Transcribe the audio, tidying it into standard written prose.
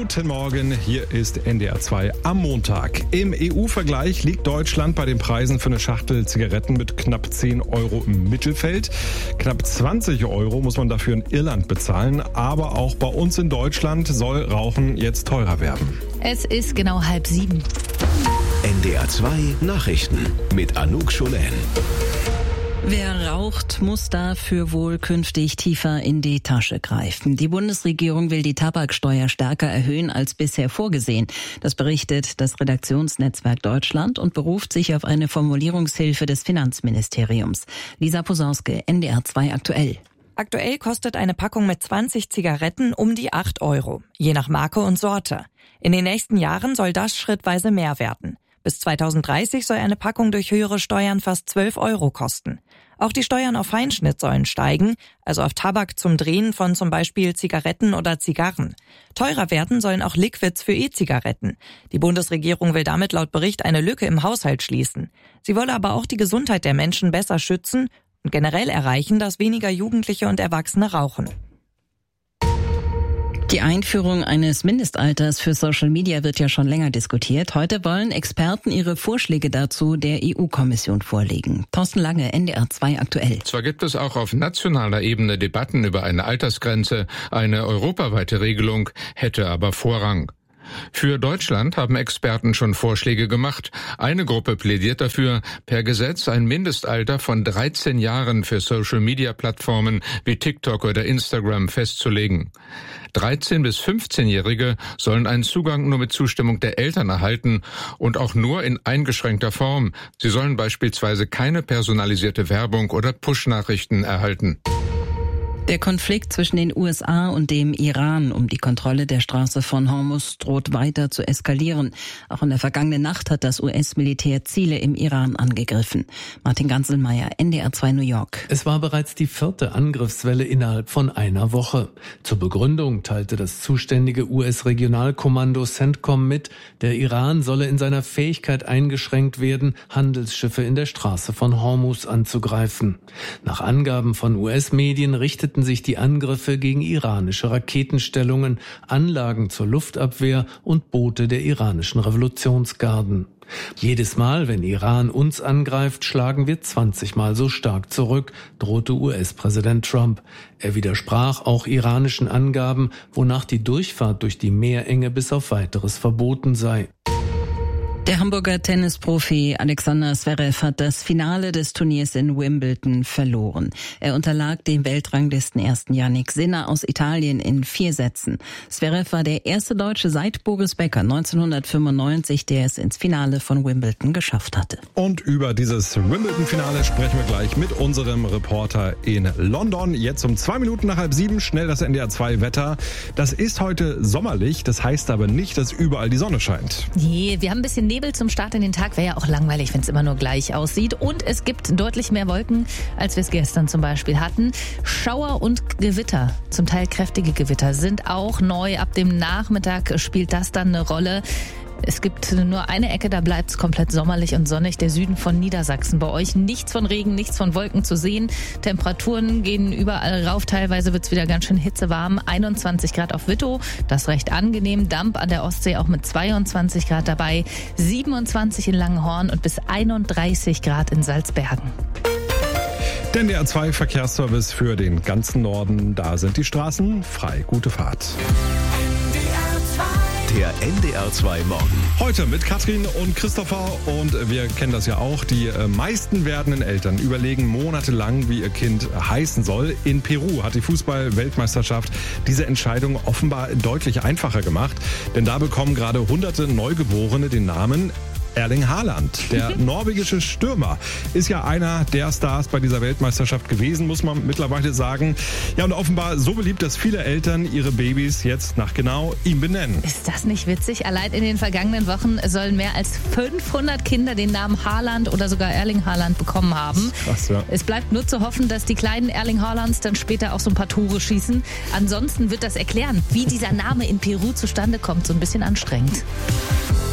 Guten Morgen, hier ist NDR 2 am Montag. Im EU-Vergleich liegt Deutschland bei den Preisen für eine Schachtel Zigaretten mit knapp 10 Euro im Mittelfeld. Knapp 20 Euro muss man dafür in Irland bezahlen. Aber auch bei uns in Deutschland soll Rauchen jetzt teurer werden. Es ist genau 6:30. NDR 2 Nachrichten mit Anouk Scholen. Wer raucht, muss dafür wohl künftig tiefer in die Tasche greifen. Die Bundesregierung will die Tabaksteuer stärker erhöhen als bisher vorgesehen. Das berichtet das Redaktionsnetzwerk Deutschland und beruft sich auf eine Formulierungshilfe des Finanzministeriums. Lisa Posauske, NDR 2 aktuell. Aktuell kostet eine Packung mit 20 Zigaretten um die 8 Euro, je nach Marke und Sorte. In den nächsten Jahren soll das schrittweise mehr werden. Bis 2030 soll eine Packung durch höhere Steuern fast 12 Euro kosten. Auch die Steuern auf Feinschnitt sollen steigen, also auf Tabak zum Drehen von zum Beispiel Zigaretten oder Zigarren. Teurer werden sollen auch Liquids für E-Zigaretten. Die Bundesregierung will damit laut Bericht eine Lücke im Haushalt schließen. Sie wolle aber auch die Gesundheit der Menschen besser schützen und generell erreichen, dass weniger Jugendliche und Erwachsene rauchen. Die Einführung eines Mindestalters für Social Media wird ja schon länger diskutiert. Heute wollen Experten ihre Vorschläge dazu der EU-Kommission vorlegen. Thorsten Lange, NDR 2 aktuell. Zwar gibt es auch auf nationaler Ebene Debatten über eine Altersgrenze, eine europaweite Regelung hätte aber Vorrang. Für Deutschland haben Experten schon Vorschläge gemacht. Eine Gruppe plädiert dafür, per Gesetz ein Mindestalter von 13 Jahren für Social-Media-Plattformen wie TikTok oder Instagram festzulegen. 13- bis 15-Jährige sollen einen Zugang nur mit Zustimmung der Eltern erhalten und auch nur in eingeschränkter Form. Sie sollen beispielsweise keine personalisierte Werbung oder Push-Nachrichten erhalten. Der Konflikt zwischen den USA und dem Iran um die Kontrolle der Straße von Hormuz droht weiter zu eskalieren. Auch in der vergangenen Nacht hat das US-Militär Ziele im Iran angegriffen. Martin Ganselmeier, NDR 2 New York. Es war bereits die 4. Angriffswelle innerhalb von einer Woche. Zur Begründung teilte das zuständige US-Regionalkommando CENTCOM mit, der Iran solle in seiner Fähigkeit eingeschränkt werden, Handelsschiffe in der Straße von Hormuz anzugreifen. Nach Angaben von US-Medien richteten sich die Angriffe gegen iranische Raketenstellungen, Anlagen zur Luftabwehr und Boote der iranischen Revolutionsgarden. Jedes Mal, wenn Iran uns angreift, schlagen wir 20 Mal so stark zurück, drohte US-Präsident Trump. Er widersprach auch iranischen Angaben, wonach die Durchfahrt durch die Meerenge bis auf Weiteres verboten sei. Der Hamburger Tennisprofi Alexander Zverev hat das Finale des Turniers in Wimbledon verloren. Er unterlag dem Weltranglistenersten Yannick Sinner aus Italien in 4 Sätzen. Zverev war der erste Deutsche seit Boris Becker 1995, der es ins Finale von Wimbledon geschafft hatte. Und über dieses Wimbledon-Finale sprechen wir gleich mit unserem Reporter in London. Jetzt um 2 Minuten nach 6:30 schnell das NDR 2 Wetter. Das ist heute sommerlich, das heißt aber nicht, dass überall die Sonne scheint. Nee, wir haben ein bisschen Nebel zum Start in den Tag. Wäre ja auch langweilig, wenn es immer nur gleich aussieht. Und es gibt deutlich mehr Wolken, als wir es gestern zum Beispiel hatten. Schauer und Gewitter, zum Teil kräftige Gewitter, sind auch neu. Ab dem Nachmittag spielt das dann eine Rolle. Es gibt nur eine Ecke, da bleibt es komplett sommerlich und sonnig, der Süden von Niedersachsen. Bei euch nichts von Regen, nichts von Wolken zu sehen. Temperaturen gehen überall rauf, teilweise wird es wieder ganz schön hitzewarm. 21 Grad auf Wittow, das ist recht angenehm. Damp an der Ostsee auch mit 22 Grad dabei. 27 in Langenhorn und bis 31 Grad in Salzbergen. Der NDR 2 Verkehrsservice für den ganzen Norden. Da sind die Straßen frei. Gute Fahrt. Der NDR 2 Morgen. Heute mit Katrin und Christopher und wir kennen das ja auch. Die meisten werdenden Eltern überlegen monatelang, wie ihr Kind heißen soll. In Peru hat die Fußball-Weltmeisterschaft diese Entscheidung offenbar deutlich einfacher gemacht. Denn da bekommen gerade hunderte Neugeborene den Namen Erling Haaland. Der norwegische Stürmer ist ja einer der Stars bei dieser Weltmeisterschaft gewesen, muss man mittlerweile sagen. Ja, und offenbar so beliebt, dass viele Eltern ihre Babys jetzt nach genau ihm benennen. Ist das nicht witzig? Allein in den vergangenen Wochen sollen mehr als 500 Kinder den Namen Haaland oder sogar Erling Haaland bekommen haben. Krass, ja. Es bleibt nur zu hoffen, dass die kleinen Erling Haalands dann später auch so ein paar Tore schießen. Ansonsten wird das erklären, wie dieser Name in Peru zustande kommt, so ein bisschen anstrengend.